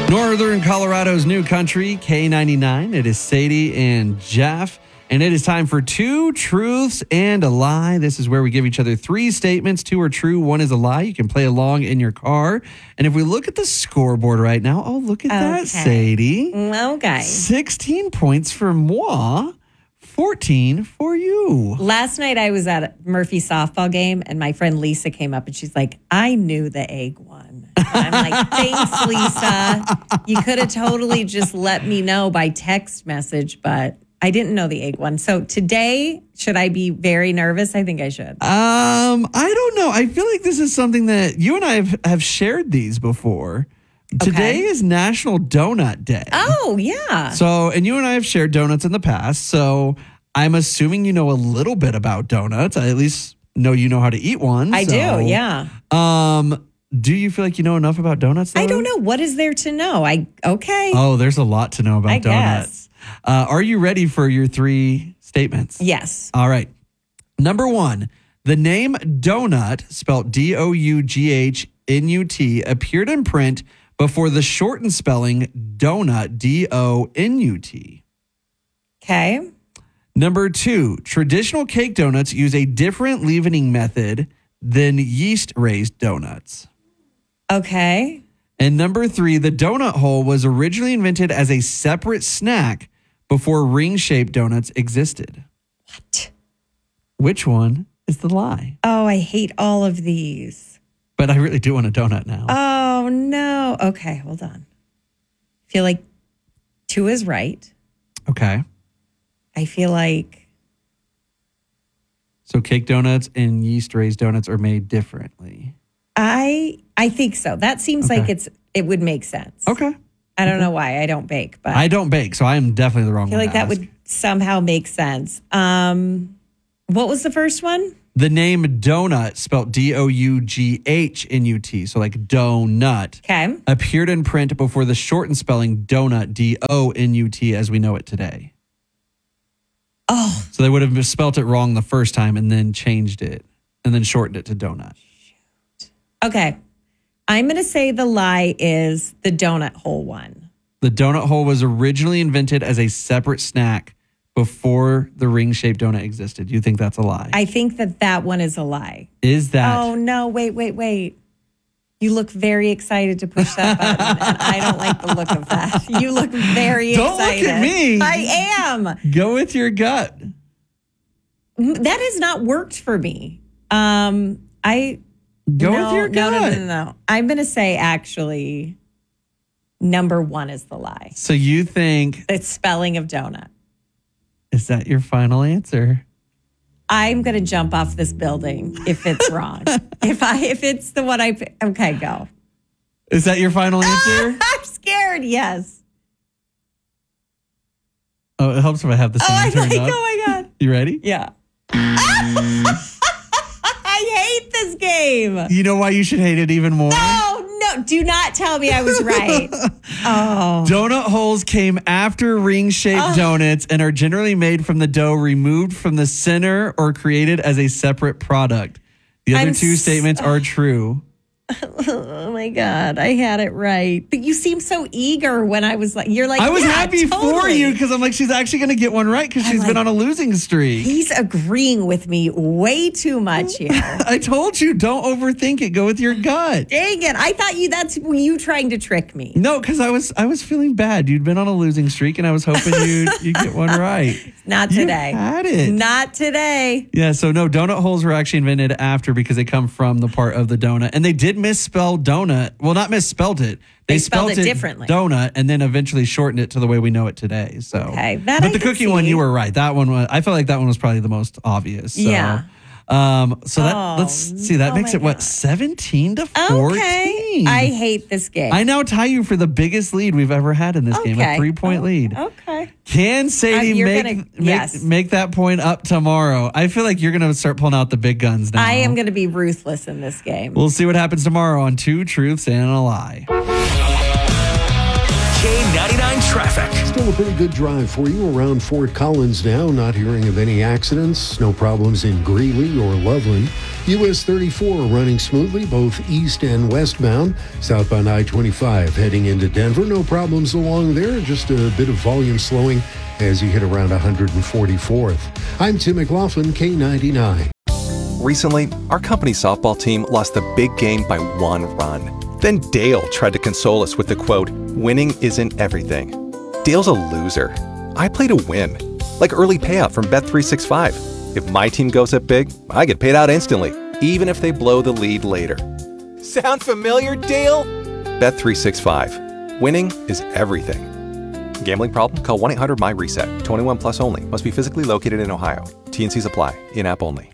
Northern Colorado's new country, K99. It is Sadie and Jeff, and it is time for Two Truths and a Lie. This is where we give each other three statements. Two are true, one is a lie. You can play along in your car. And if we look at the scoreboard right now, oh, look at that, Sadie. Okay. 16 points for moi, 14 for you. Last night I was at a Murphy softball game and my friend Lisa came up and she's like, I knew the egg won. And I'm like, thanks, Lisa. You could have totally just let me know by text message, but I didn't know the egg won. So today, should I be very nervous? I think I should. I don't know. I feel like this is something that you and I have shared these before. Okay. Today is National Donut Day. Oh, yeah. So, and you and I have shared donuts in the past. So I'm assuming you know a little bit about donuts. I at least know you know how to eat one. I do, yeah. Do you feel like you know enough about donuts, though? I don't know. What is there to know? Okay. Oh, there's a lot to know about donuts. Are you ready for your three statements? Yes. All right. Number one, the name donut, spelled DOUGHNUT, appeared in print before the shortened spelling donut, DONUT. Okay. Number two, traditional cake donuts use a different leavening method than yeast-raised donuts. Okay. And number three, the donut hole was originally invented as a separate snack before ring-shaped donuts existed. What? Which one is the lie? Oh, I hate all of these. But I really do want a donut now. Oh, no. Okay, hold on. I feel like two is right. Okay. I feel like... So cake donuts and yeast-raised donuts are made differently. I think so. That seems like it would make sense. Okay. I don't know why. I don't bake, but I don't bake, so I am definitely the wrong I feel one like that ask. would somehow make sense. What was the first one? The name donut, spelled DOUGHNUT, so like donut, Okay. appeared in print before the shortened spelling donut, DONUT, as we know it today. Oh. So they would have spelt it wrong the first time and then changed it and then shortened it to donut. Okay. I'm going to say the lie is the donut hole one. The donut hole was originally invented as a separate snack before the ring-shaped donut existed. You think that's a lie? I think that one is a lie. Is that? Oh, no. Wait. You look very excited to push that button, and I don't like the look of that. You look very excited. Don't look at me. I am. Go with your gut. That has not worked for me. Go with your gut. No. I'm going to say actually number one is the lie. So you think... It's spelling of donut. Is that your final answer? I'm going to jump off this building if it's wrong. if it's the one okay, go. Is that your final answer? I'm scared. Yes. Oh, it helps if I have the sound turned up. Oh my God. You ready? Yeah. I hate this game. You know why you should hate it even more? No. Do not tell me I was right. Oh. Donut holes came after ring-shaped donuts and are generally made from the dough removed from the center or created as a separate product. The other two statements are true. Oh my God, I had it right. But you seem so eager when I was like, you're like, I was yeah, happy totally. for you because I'm like, she's actually going to get one right because she's been on a losing streak. He's agreeing with me way too much here. I told you, don't overthink it. Go with your gut. Dang it. I thought that's you trying to trick me. No, because I was feeling bad. You'd been on a losing streak and I was hoping you'd get one right. Not today. You had it. Not today. Yeah, so no, donut holes were actually invented after because they come from the part of the donut. And they did misspell donut. Well, not misspelled it. They spelled it differently. Donut and then eventually shortened it to the way we know it today. So, okay, but the cookie one, you were right. That one was, I felt like that one was probably the most obvious. So. Yeah. So let's see. That makes it what, 17-14? Okay. I hate this game. I now tie you for the biggest lead we've ever had in this game, a 3-point lead. Okay. Can Sadie make that point up tomorrow? I feel like you're going to start pulling out the big guns now. I am going to be ruthless in this game. We'll see what happens tomorrow on Two Truths and a Lie. K99 traffic. Still a pretty good drive for you around Fort Collins now. Not hearing of any accidents. No problems in Greeley or Loveland. US 34 running smoothly, both east and westbound. Southbound I-25 heading into Denver. No problems along there, just a bit of volume slowing as you hit around 144th. I'm Tim McLaughlin, K99. Recently, our company's softball team lost the big game by 1 run. Then Dale tried to console us with the quote, "Winning isn't everything." Dale's a loser. I play to win, like early payout from Bet365. If my team goes up big, I get paid out instantly, even if they blow the lead later. Sound familiar, Dale? Bet365. Winning is everything. Gambling problem? Call 1-800-MY-RESET. 21 plus only. Must be physically located in Ohio. T&Cs apply. In-app only.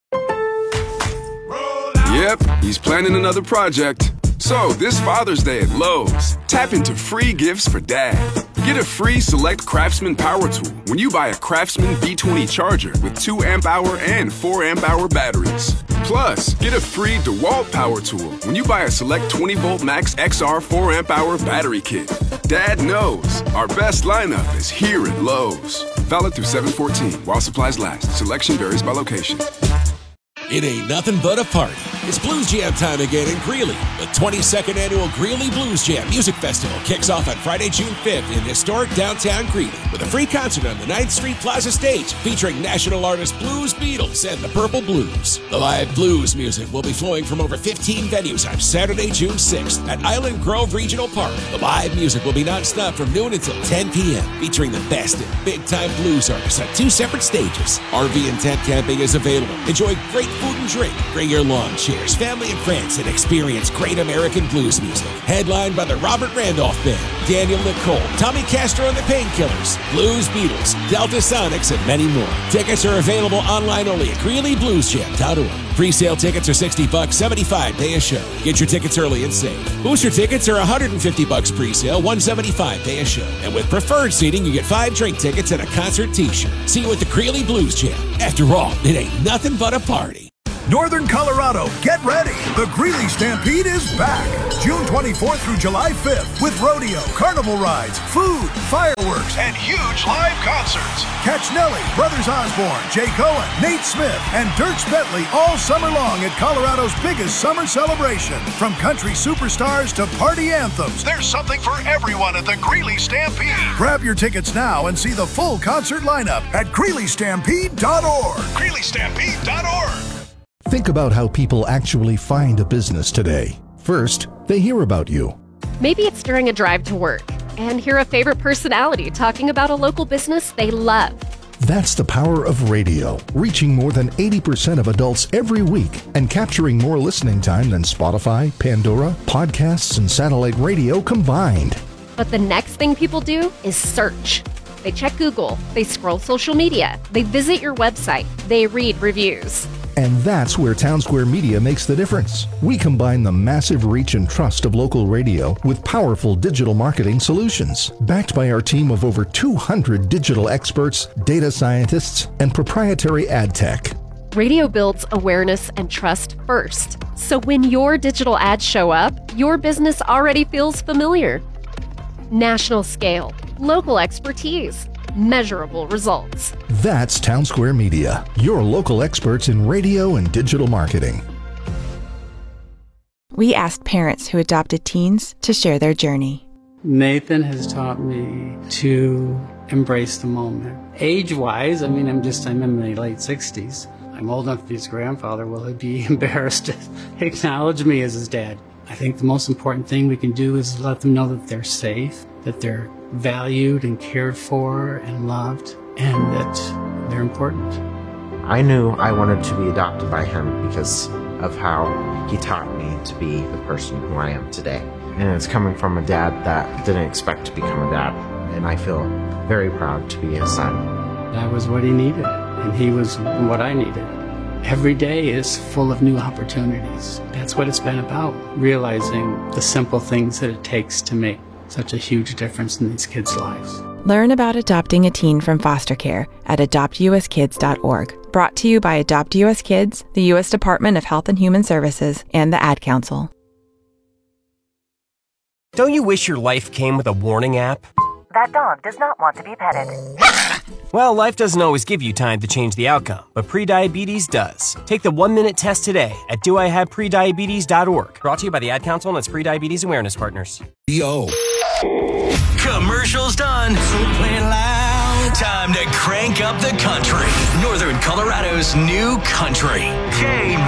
Yep, he's planning another project. So, this Father's Day at Lowe's, tap into free gifts for Dad. Get a free Select Craftsman power tool when you buy a Craftsman B20 charger with 2 amp-hour and 4 amp-hour batteries. Plus, get a free DeWalt power tool when you buy a Select 20-volt Max XR 4 amp-hour battery kit. Dad knows our best lineup is here at Lowe's. Valid through 7/14 while supplies last. Selection varies by location. It ain't nothing but a party. It's Blues Jam time again in Greeley. The 22nd annual Greeley Blues Jam Music Festival kicks off on Friday, June 5th in historic downtown Greeley with a free concert on the 9th Street Plaza stage featuring national artist Blues Beatles and the Purple Blues. The live blues music will be flowing from over 15 venues on Saturday, June 6th at Island Grove Regional Park. The live music will be nonstop from noon until 10 p.m. featuring the best in big-time blues artists on 2 separate stages. RV and tent camping is available. Enjoy great food and drink. Bring your lawn chairs, family and friends, and experience great American blues music. Headlined by the Robert Randolph Band, Daniel Nicole, Tommy Castro and the Painkillers, Blues Beatles, Delta Sonics, and many more. Tickets are available online only at GreeleyBluesJam.org. Pre-sale tickets are $60, $75 day a show. Get your tickets early and save. Booster tickets are $150 pre-sale, $175 day a show. And with preferred seating, you get 5 drink tickets and a concert t-shirt. See you at the Greeley Blues Jam. After all, it ain't nothing but a party. Northern Colorado, get ready. The Greeley Stampede is back. June 24th through July 5th with rodeo, carnival rides, food, fireworks, and huge live concerts. Catch Nelly, Brothers Osborne, Jay Cohen, Nate Smith, and Dierks Bentley all summer long at Colorado's biggest summer celebration. From country superstars to party anthems, there's something for everyone at the Greeley Stampede. Grab your tickets now and see the full concert lineup at GreeleyStampede.org. GreeleyStampede.org. Think about how people actually find a business today. First, they hear about you. Maybe it's during a drive to work and hear a favorite personality talking about a local business they love. That's the power of radio, reaching more than 80% of adults every week and capturing more listening time than Spotify, Pandora, podcasts, and satellite radio combined. But the next thing people do is search. They check Google, they scroll social media, they visit your website, they read reviews. And that's where Townsquare Media makes the difference. We combine the massive reach and trust of local radio with powerful digital marketing solutions, backed by our team of over 200 digital experts, data scientists, and proprietary ad tech. Radio builds awareness and trust first. So when your digital ads show up, your business already feels familiar. National scale, local expertise, measurable results. That's Townsquare Media, your local experts in radio and digital marketing. We asked parents who adopted teens to share their journey. Nathan has taught me to embrace the moment. Age-wise, I'm in my late 60s. I'm old enough to be his grandfather. Will he be embarrassed to acknowledge me as his dad? I think the most important thing we can do is let them know that they're safe, that they're valued and cared for and loved, and that they're important. I knew I wanted to be adopted by him because of how he taught me to be the person who I am today. And it's coming from a dad that didn't expect to become a dad, and I feel very proud to be his son. That was what he needed, and he was what I needed. Every day is full of new opportunities. That's what it's been about, realizing the simple things that it takes to make such a huge difference in these kids' lives. Learn about adopting a teen from foster care at adoptuskids.org. Brought to you by Adopt U.S. Kids, the U.S. Department of Health and Human Services, and the Ad Council. Don't you wish your life came with a warning app? That dog does not want to be petted. Well, life doesn't always give you time to change the outcome, but prediabetes does. Take the 1-minute test today at doihaveprediabetes.org. Brought to you by the Ad Council and its Prediabetes Awareness Partners. Yo. Commercials done. So play loud. Time to crank up the country. Northern Colorado's new country.